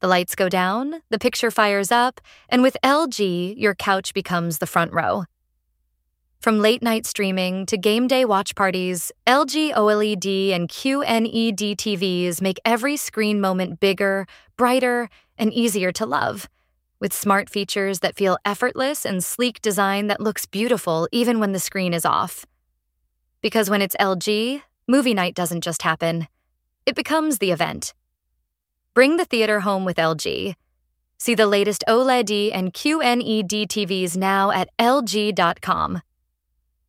The lights go down, the picture fires up, and with LG, your couch becomes the front row. From late-night streaming to game day watch parties, LG OLED and QNED TVs make every screen moment bigger, brighter, and easier to love, with smart features that feel effortless and sleek design that looks beautiful even when the screen is off. Because when it's LG, movie night doesn't just happen. It becomes the event. Bring the theater home with LG. See the latest OLED and QNED TVs now at LG.com.